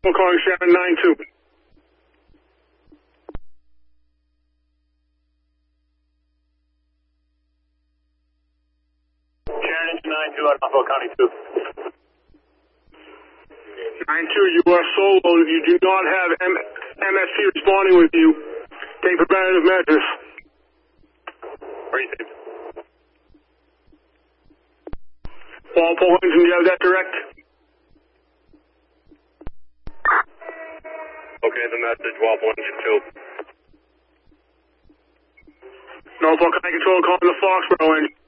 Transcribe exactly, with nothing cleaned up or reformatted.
We're calling Sharon nine two. Sharon nine two out of Buffalo County two. nine two, you are solo. You do not have M- MSP responding with you. Take preventative measures. Where are you safe? Walpole Engine, do you have that direct? Okay, the message, Walpole Engine two. Norfolk County Control calling the Foxborough Engine.